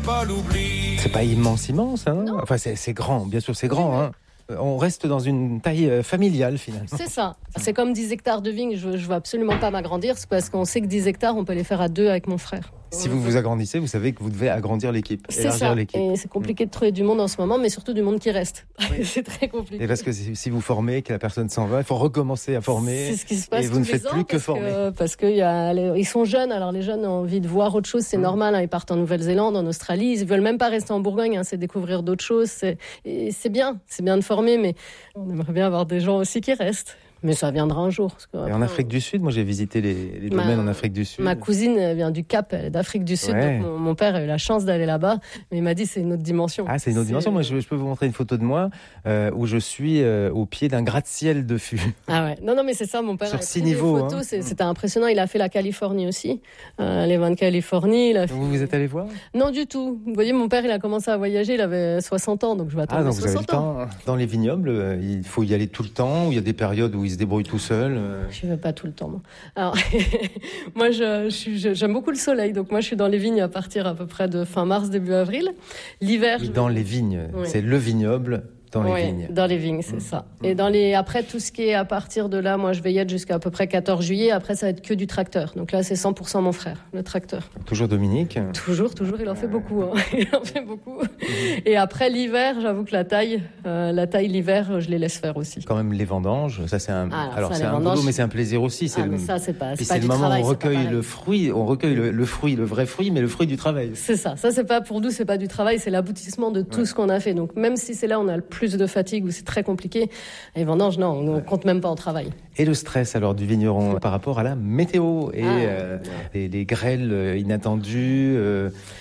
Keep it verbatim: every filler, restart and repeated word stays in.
pas l'oubli. C'est pas immense, immense, hein. Non. Enfin, c'est, c'est grand, bien sûr, c'est grand, Oui, oui. hein. On reste dans une taille euh, familiale, finalement. C'est ça. C'est comme dix hectares de vignes. Je ne veux absolument pas m'agrandir. C'est parce qu'on sait que dix hectares, on peut les faire à deux avec mon frère. Si vous vous agrandissez, vous savez que vous devez agrandir l'équipe, C'est élargir ça. l'équipe. Et c'est compliqué de trouver du monde en ce moment, mais surtout du monde qui reste. C'est très compliqué. Et parce que si si vous formez, que la personne s'en va, il faut recommencer à former. C'est ce qui se passe et vous ne tous les faites ans plus que parce former. parce que y a les- ils sont jeunes. Alors les jeunes ont envie de voir autre chose, c'est Mmh. normal. Hein, ils partent en Nouvelle-Zélande, en Australie. Ils veulent même pas rester en Bourgogne. Hein, c'est découvrir d'autres choses. C'est, et c'est bien, c'est bien de former, mais on aimerait bien avoir des gens aussi qui restent. Mais ça viendra un jour. Parce que Et en après, Afrique du Sud, moi j'ai visité les, les Ma- domaines en Afrique du Sud. Ma cousine elle vient du Cap, elle est d'Afrique du Sud. Ouais. Donc mon, mon père a eu la chance d'aller là-bas, mais il m'a dit c'est une autre dimension. Ah, c'est une autre dimension. Moi, je, je peux vous montrer une photo de moi euh, où je suis euh, au pied d'un gratte-ciel de fût. Ah ouais. Non, non, mais c'est ça, mon père Sur a six pris des niveaux, photos, hein. c'est- c'était impressionnant. Il a fait la Californie aussi, euh, les vins de Californie. Il a fait- Vous vous êtes allé voir? Non, du tout. Vous voyez, mon père, il a commencé à voyager, il avait soixante ans, donc je vais attendre Ah, donc vous avez le soixante ans. temps. Dans les vignobles, euh, il faut y aller tout le temps, ou il y a des périodes où il se débrouille tout seul. euh. Je ne vais pas tout le temps. Moi. Alors, moi, je, je suis- je- j'aime beaucoup le soleil, donc moi, je suis dans les vignes à partir à peu près de fin mars, début avril. L'hiver, Oui, je dans vais- les vignes. Oui. C'est le vignoble dans les Ouais, vignes. dans les vignes, c'est Mmh. ça. Et dans les, après, tout ce qui est à partir de là, moi, je vais y être jusqu'à à peu près quatorze juillet. Après, ça va être que du tracteur. Donc là, c'est cent pour cent mon frère, le tracteur. Toujours Dominique. Toujours, toujours, il en fait beaucoup. Hein. Il en fait beaucoup. Et après, l'hiver, j'avoue que la taille, euh, la taille, l'hiver, je les laisse faire aussi. Quand même les vendanges, ça c'est un. Ah, alors alors ça, c'est les un vendanges- boulot, mais c'est un plaisir aussi. C'est Ah, le... mais ça, c'est pas, Puis c'est pas c'est du le moment travail. où on c'est pas recueille pareil. le fruit, on recueille le, le fruit, le vrai fruit, mais le fruit du travail. C'est ça. Ça, c'est pas pour nous, c'est pas du travail, c'est l'aboutissement de tout Ouais. ce qu'on a fait. Donc, même si c'est là, où on a le plus de fatigue, où c'est très compliqué. Les vendanges, non, on ne compte même pas en travail. Et le stress alors du vigneron par rapport à la météo et Ah, euh, les, les grêles euh, inattendues. euh,